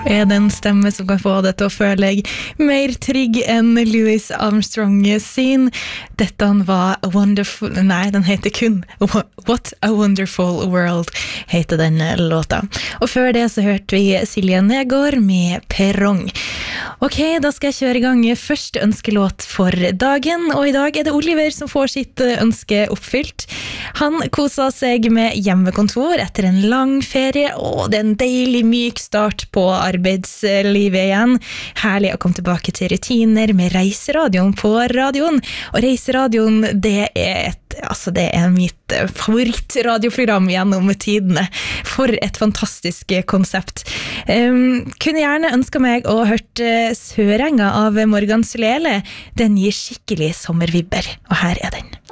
Det en stemme som kan få deg til å føle deg mer trygg enn Louis Armstrong sin. Dette var A Wonderful... Nei, den heter kun What a Wonderful World heter den låta. Og før det så hørte vi Silje Negård med Perrong. Ok, da skal jeg kjøre i gang første ønskelåt for dagen, og i dag det Oliver som får sitt ønske oppfylt. Han koset seg med hjemmekontor etter en lang ferie, og det en deilig myk start på arbeidslivet igjen. Herlig å komme tilbake til rutiner med reiseradioen på radioen, og reiseradioen det mitt favorittradioprogram gjennom tidene. For et fantastisk konsept. Kunne gjerne ønske meg å hørt Sørenga av Morgan Sulele. Den gir skikkelig sommervibber, og her den.